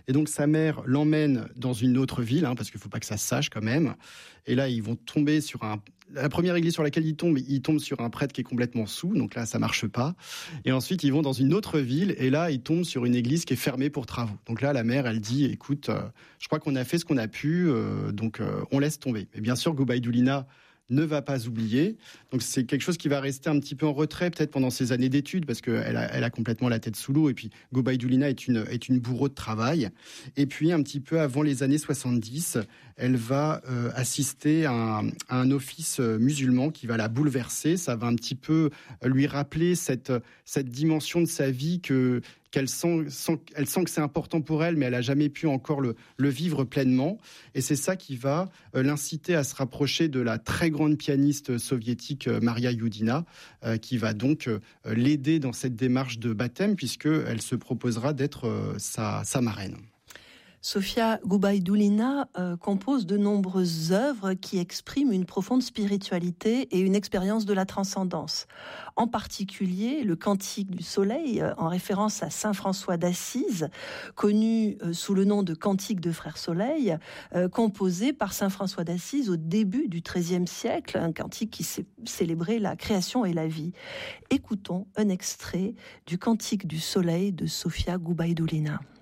Et donc sa mère l'emmène dans une autre ville, parce qu'il ne faut pas que ça se sache quand même. Et là, ils vont tomber sur la première église sur laquelle ils tombent sur un prêtre qui est complètement saoul, donc là, ça marche pas. Et ensuite, ils vont dans une autre ville, et là, ils tombent sur une église qui est fermée pour travaux. Donc là, la mère, elle dit, écoute, je crois qu'on a fait ce qu'on a pu, donc on laisse tomber. Mais bien sûr, Goubaïdoulina ne va pas oublier. Donc c'est quelque chose qui va rester un petit peu en retrait peut-être pendant ses années d'études parce qu'elle a complètement la tête sous l'eau et puis Goubaïdoulina est une bourreau de travail. Et puis un petit peu avant les années 70, elle va assister à un office musulman qui va la bouleverser. Ça va un petit peu lui rappeler cette dimension de sa vie qu'elle sent que c'est important pour elle, mais elle n'a jamais pu encore le vivre pleinement. Et c'est ça qui va l'inciter à se rapprocher de la très grande pianiste soviétique Maria Youdina, qui va donc l'aider dans cette démarche de baptême, puisqu'elle se proposera d'être sa marraine. Sofia Goubaïdoulina compose de nombreuses œuvres qui expriment une profonde spiritualité et une expérience de la transcendance. En particulier, le Cantique du Soleil, en référence à Saint François d'Assise, connu sous le nom de Cantique de Frère Soleil, composé par Saint François d'Assise au début du XIIIe siècle, un cantique qui célébrait la création et la vie. Écoutons un extrait du Cantique du Soleil de Sofia Goubaïdoulina.